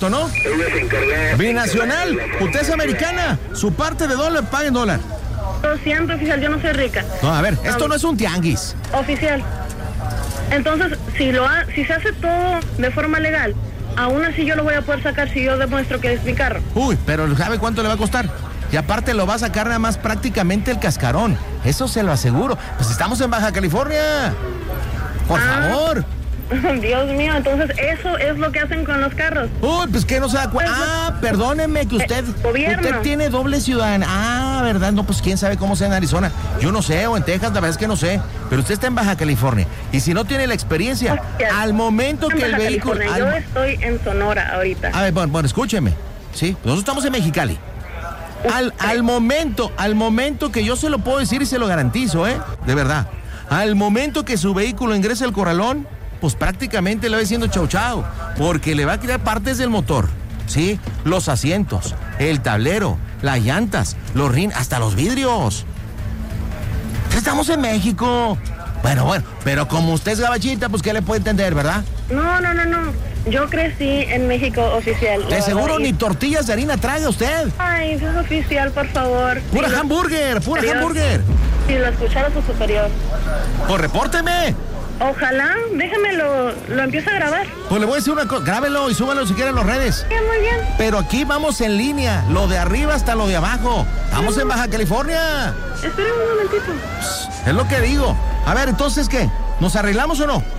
¿no? Binacional, usted es americana, su parte de dólar paga en dólar. Lo siento, oficial, yo no soy rica. No, a ver, esto no es un tianguis. Oficial, entonces, si se hace todo de forma legal, aún así yo lo voy a poder sacar si yo demuestro que es mi carro. Uy, pero ¿sabe cuánto le va a costar? Y aparte lo va a sacar nada más prácticamente el cascarón. Eso se lo aseguro. Pues estamos en Baja California. Por favor. Dios mío, entonces eso es lo que hacen con los carros. Uy, pues que no se da cuenta. Perdóneme que usted tiene doble ciudadanía. ¿Verdad? No, pues quién sabe cómo sea en Arizona. Yo no sé, o en Texas, la verdad es que no sé. Pero usted está en Baja California. Y si no tiene la experiencia, al momento que el vehículo... Yo estoy en Sonora ahorita. A ver, bueno, escúcheme. Sí, nosotros estamos en Mexicali. Al momento que yo se lo puedo decir y se lo garantizo, de verdad. Al momento que su vehículo ingrese al corralón, pues prácticamente le va diciendo chau chau, porque le va a quitar partes del motor, ¿sí? Los asientos, el tablero, las llantas, los rines, hasta los vidrios. Estamos en México. Bueno, pero como usted es gabachita, pues ¿qué le puede entender, verdad? No. Yo crecí en México, oficial. De seguro ni tortillas de harina traga usted. Ay, eso es oficial, por favor. Pura hamburger. Si lo escuchara su superior. Pues repórteme. Ojalá, déjame lo empiezo a grabar. Pues le voy a decir una cosa, grábelo y súbalo si quiere en las redes. Sí, muy bien. Pero aquí vamos en línea, lo de arriba hasta lo de abajo. Estamos en Baja California. Esperen un momentito. Es lo que digo. A ver, entonces, ¿qué? ¿Nos arreglamos o no?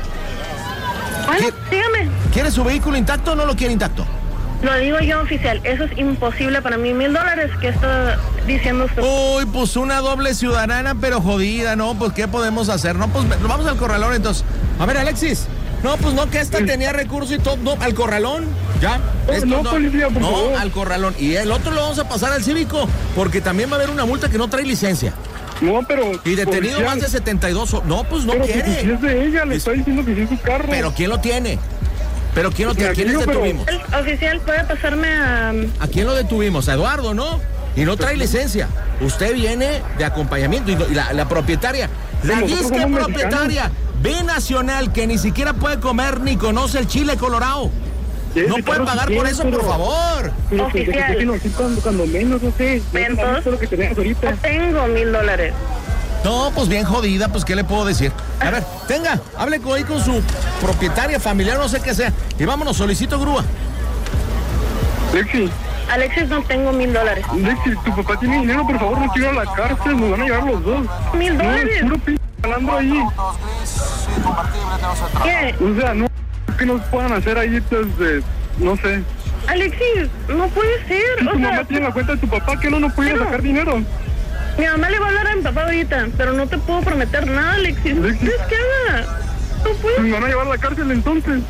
Bueno, dígame. ¿Quiere su vehículo intacto o no lo quiere intacto? Lo digo yo, oficial, eso es imposible para mí. $1,000 que está diciendo usted. Uy, pues una doble ciudadana, pero jodida, ¿no? Pues, ¿qué podemos hacer? No, pues, vamos al corralón, entonces. A ver, Alexis. No, pues no, que esta tenía recurso y todo. No, al corralón, ¿ya? Policía, por favor. Al corralón. Y el otro lo vamos a pasar al cívico, porque también va a haber una multa que no trae licencia. No, pero... Y detenido más de 72... No, pues no pero quiere. Si es de ella, le está diciendo que sí es su carro. ¿Pero quién lo tiene? ¿Quiénes detuvimos? El oficial, ¿puede pasarme a...? ¿A quién lo detuvimos? A Eduardo, ¿no? Y no trae licencia. Usted viene de acompañamiento. Y la propietaria, la disque propietaria, binacional, que ni siquiera puede comer ni conoce el chile colorado. No puede pagar por eso, por favor. Oficial. Cuando menos, no sé. Lo que tenemos ahorita. Tengo $1,000. No, pues bien jodida, pues ¿qué le puedo decir? A ver, hable ahí con su propietaria, familiar, no sé qué sea. Y vámonos, solicito grúa. Alexis, no tengo $1,000. Alexis, tu papá tiene dinero, por favor, no quiero ir a la cárcel, nos van a llevar los dos. $1,000. No, puro hablando ahí. ¿Qué? O sea, no, que nos puedan hacer ahí, pues, no sé. Alexis, no puede ser. Si tu mamá tiene la cuenta de tu papá, que no puede sacar dinero. Mi mamá le va a hablar a mi papá ahorita, pero no te puedo prometer nada, Alexis. ¿Qué quieres que haga? No puedo. Me van a llevar a la cárcel entonces.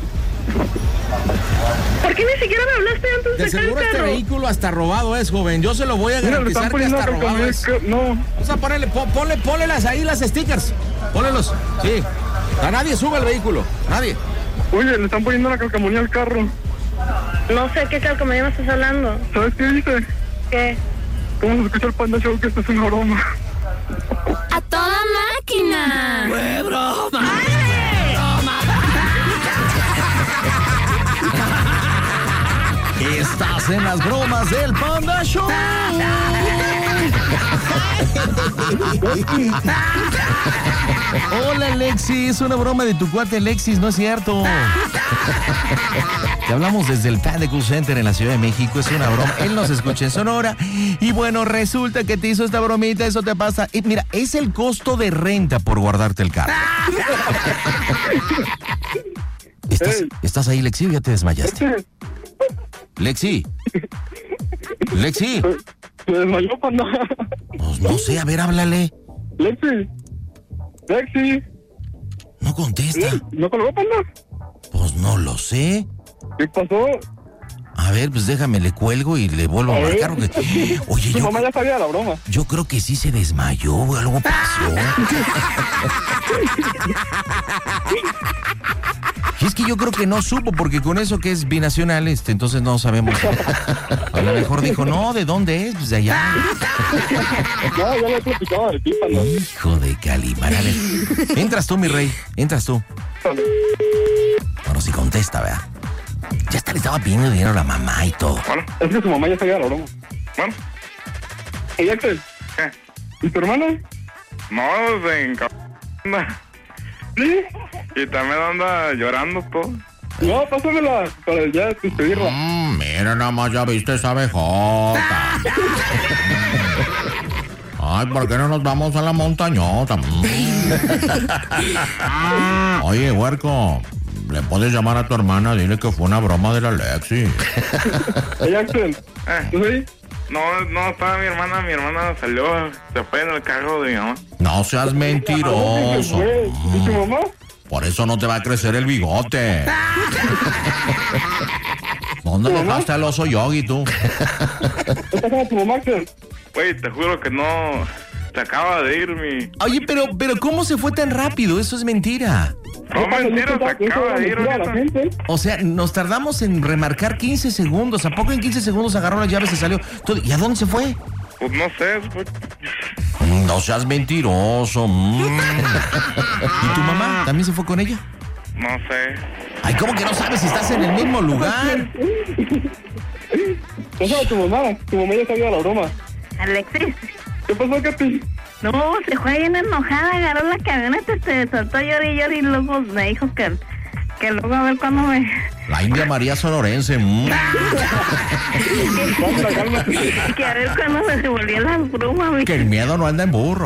¿Por qué ni siquiera me hablaste antes de sacar el carro? Este vehículo hasta robado es, joven. Yo se lo voy a garantizar que hasta robado es. No. O sea, ponle las stickers. Pónlelos. Sí. A nadie sube el vehículo. Nadie. Oye, le están poniendo la calcamonía al carro. No sé qué calcamonía me estás hablando. ¿Sabes qué dice? ¿Qué? ¿Cómo se escucha el Panda Show? Que esto es una broma. ¡A toda máquina! ¡Fue broma! Estás en las bromas del Panda Show. Hola, Alexis. Es una broma de tu cuate Alexis, no es cierto. Te hablamos desde el Panda Cool Center en la Ciudad de México. Es una broma. Él nos escucha en Sonora. Y bueno, resulta que te hizo esta bromita. Eso te pasa. Y mira, es el costo de renta por guardarte el carro. ¿Estás ahí, Lexi, o ya te desmayaste? Lexi. Se desmayó, Panda. Pues no sé, a ver, háblale. Lexi. No contesta. ¿No colgó, Panda? Pues no lo sé. ¿Qué pasó? A ver, pues déjame, le cuelgo y le vuelvo a marcar. Oye, tu mamá ya sabía de la broma. Yo creo que sí se desmayó, algo pasó. Y es que yo creo que no supo, porque con eso que es binacional, entonces no sabemos. A lo mejor dijo, no, ¿de dónde es? Pues de allá. No, ya le he platicado de ti, Panda. Hijo de Calimán. A ver, entras tú, mi rey, entras tú. Bueno, si contesta, ¿verdad? Ya hasta le estaba pidiendo dinero a la mamá y todo. Bueno, es que su mamá ya sabía la broma. Bueno, Oye, Axel, ¿qué? ¿y tu hermana? No, se anda. ¿Sí? Y también anda llorando todo. No, pásamela para ya despedirla. Mira, nada más ya viste esa abejota. Ay, ¿por qué no nos vamos a la montañota? Oye, huerco, ¿le puedes llamar a tu hermana? Dile que fue una broma del Alexi. Oye, Axel, ¿tú ahí? No, estaba mi hermana salió, se fue en el carro de mi mamá. No seas mentiroso. ¿Y tu mamá? Por eso no te va a crecer el bigote. ¿Dónde dejaste al oso Yogi tú? ¿Qué pasa con tu mamá, Axel? Güey, te juro que no, se acaba de ir mi... Oye, pero ¿cómo se fue tan rápido? Eso es mentira. No, mentira, se acaba de ir a la ahorita. gente. O sea, nos tardamos en remarcar 15 segundos. ¿A poco en 15 segundos agarró las llaves y salió? ¿Y a dónde se fue? Pues no sé, pues, No seas mentiroso. ¿Y tu mamá también se fue con ella? no sé. Ay, ¿cómo que no sabes si estás en el mismo lugar? ¿Qué pasa con tu mamá? Tu mamá ya sabía la broma. Alexis. ¿Qué pasó, Katy? No, se fue bien enojada, agarró la camioneta, se soltó llori y luego me dijo que luego a ver cuándo me... La India María Sonorense. que a ver cuándo me devolvía las brumas. Que el miedo no anda en burro.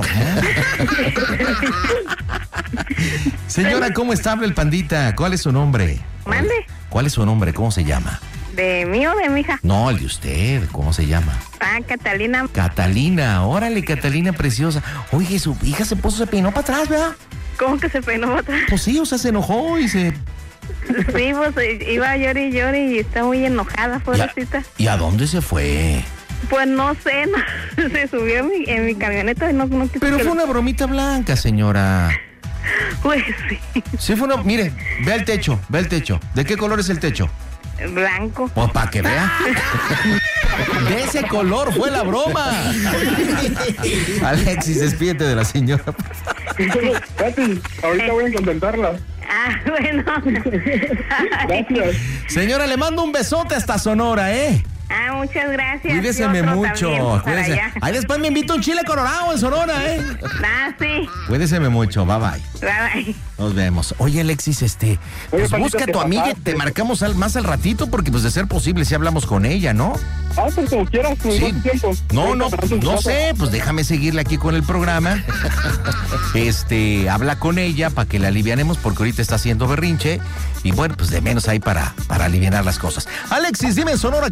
Señora, ¿cómo está? Habla el pandita. ¿Cuál es su nombre? Mande, ¿Cuál es su nombre? ¿Cómo se llama? ¿de mí o de mi hija? No, el de usted. ¿Cómo se llama? Ah, Catalina. Catalina. Órale, Catalina preciosa. Oye, su hija se peinó para atrás, ¿verdad? ¿Cómo que se peinó otra? Pues sí, o sea, se enojó y se... Sí, pues iba a llori y está muy enojada, pobrecita. ¿Y a dónde se fue? Pues no sé, no, se subió en mi camioneta y no quiso Pero que fue una bromita blanca, señora. Pues sí, Sí fue una... Mire, ve el techo. ¿De qué color es el techo? blanco. Pues para que vea. De ese color fue la broma. Alexis, despídete de la señora. Katy, ahorita voy a contentarla. Ah, bueno. Gracias. Señora, le mando un besote hasta Sonora, ¿eh? Ah, muchas gracias. Cuídeseme Y otro mucho. también para Cuídese. allá. Ahí después me invito a un chile colorado en Sonora, ¿eh? Ah, sí. Cuídeseme mucho. Bye, bye. Bye, bye. Nos vemos. Oye, Alexis, pues Pandita, busca a tu te amiga, pasaste. te marcamos más al ratito porque pues de ser posible si hablamos con ella, ¿no? Ah, pues como quieras, con Sí. tiempo. No sé, pues déjame seguirle aquí con el programa. Habla con ella para que la alivianemos porque ahorita está haciendo berrinche y bueno, pues de menos ahí para alivianar las cosas. Alexis, dime en Sonora.